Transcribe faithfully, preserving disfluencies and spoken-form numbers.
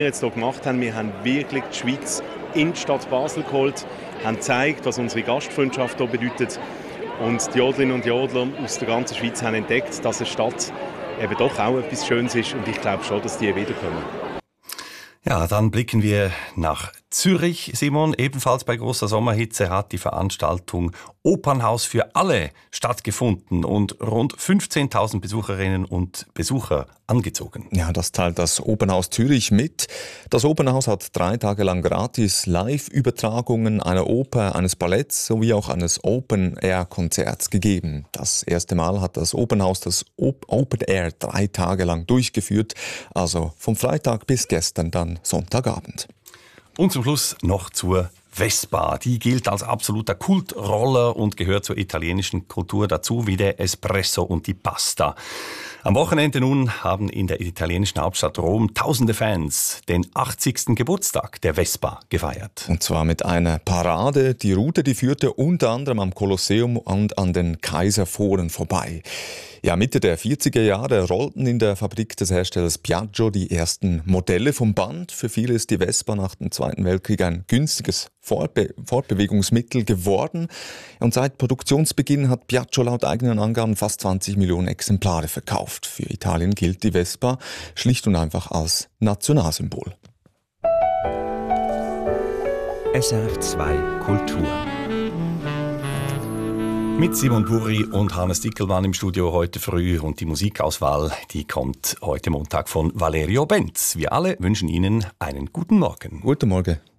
jetzt hier gemacht haben, wir haben wirklich die Schweiz in die Stadt Basel geholt, haben gezeigt, was unsere Gastfreundschaft hier bedeutet. Und die Jodlerinnen und Jodler aus der ganzen Schweiz haben entdeckt, dass eine Stadt eben doch auch etwas Schönes ist. Und ich glaube schon, dass die wiederkommen. Ja, dann blicken wir nach Zürich, Simon. Ebenfalls bei großer Sommerhitze hat die Veranstaltung Opernhaus für alle stattgefunden und rund fünfzehntausend Besucherinnen und Besucher angezogen. Ja, das teilt das Opernhaus Zürich mit. Das Opernhaus hat drei Tage lang gratis Live-Übertragungen einer Oper, eines Balletts sowie auch eines Open-Air-Konzerts gegeben. Das erste Mal hat das Opernhaus das Open Air drei Tage lang durchgeführt, also vom Freitag bis gestern dann Sonntagabend. Und zum Schluss noch zur Vespa. Die gilt als absoluter Kultroller und gehört zur italienischen Kultur dazu, wie der Espresso und die Pasta. Am Wochenende nun haben in der italienischen Hauptstadt Rom tausende Fans den achtzigsten Geburtstag der Vespa gefeiert. Und zwar mit einer Parade. Die Route, die führte unter anderem am Kolosseum und an den Kaiserforen vorbei. Ja, Mitte der vierziger Jahre rollten in der Fabrik des Herstellers Piaggio die ersten Modelle vom Band. Für viele ist die Vespa nach dem Zweiten Weltkrieg ein günstiges Fortbe- Fortbewegungsmittel geworden. Und seit Produktionsbeginn hat Piaggio laut eigenen Angaben fast zwanzig Millionen Exemplare verkauft. Für Italien gilt die Vespa schlicht und einfach als Nationalsymbol. S R F zwei Kultur. Mit Simon Burri und Hannes Dickelmann im Studio heute früh und die Musikauswahl, die kommt heute Montag von Valerio Benz. Wir alle wünschen Ihnen einen guten Morgen. Guten Morgen.